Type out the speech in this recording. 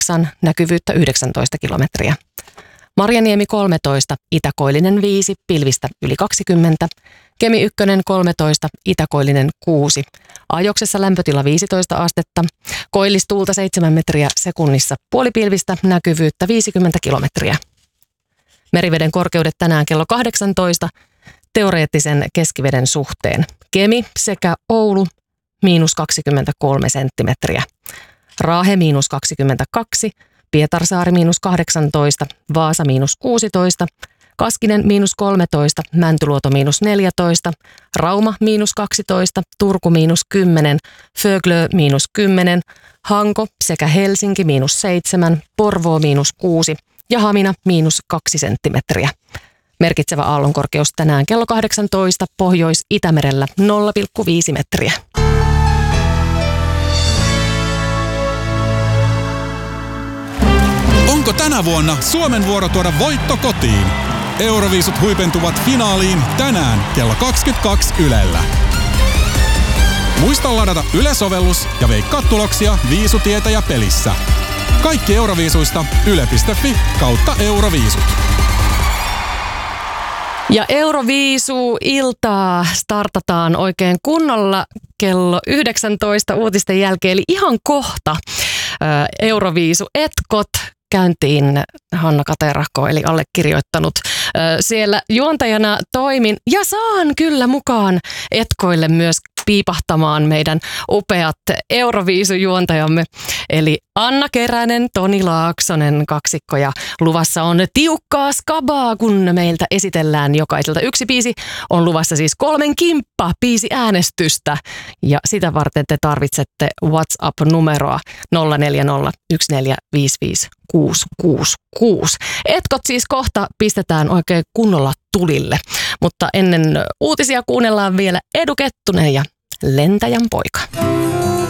8, näkyvyyttä 19 kilometriä. Marjaniemi 13, Itäkoillinen 5, pilvistä yli 20. Kemi 1 13, Itäkoillinen 6. Ajoksessa lämpötila 15 astetta. Koillistuulta 7 metriä sekunnissa. Puolipilvistä, näkyvyyttä 50 kilometriä. Meriveden korkeudet tänään kello 18 teoreettisen keskiveden suhteen. Kemi sekä Oulu -23 senttimetriä. Raahe -22, Pietarsaari -18, Vaasa -16, Kaskinen -13, Mäntyluoto -14, Rauma -12, Turku -10, Föglö -10, Hanko sekä Helsinki -7, Porvoo -6 ja Hamina -2 senttimetriä. Merkitsevä aallonkorkeus tänään kello 18 Pohjois-Itämerellä 0,5 metriä. Onko tänä vuonna Suomen vuoro tuoda voitto kotiin? Euroviisut huipentuvat finaaliin tänään kello 22 Ylellä. Muista ladata Yle-sovellus ja veikkaa tuloksia Viisutietäjä pelissä. Kaikki Euroviisuista yle.fi/Euroviisut. Ja Euroviisu-iltaa startataan oikein kunnolla kello 19 uutisten jälkeen, eli ihan kohta Euroviisu-etkot käyntiin. Hanna Katerahko eli allekirjoittanut siellä juontajana toimin ja saan kyllä mukaan etkoille myös piipahtamaan meidän upeat Euroviisujuontajamme eli Anna Keränen, Toni Laaksonen kaksikko ja luvassa on tiukkaa skabaa, kun meiltä esitellään jokaiselta yksi biisi. On luvassa siis 3 biisiäänestystä ja sitä varten te tarvitsette WhatsApp-numeroa 0401455666. Etkot siis kohta pistetään oikein kunnolla tulille, mutta ennen uutisia kuunnellaan vielä Edu Kettunen ja Lentäjän poika.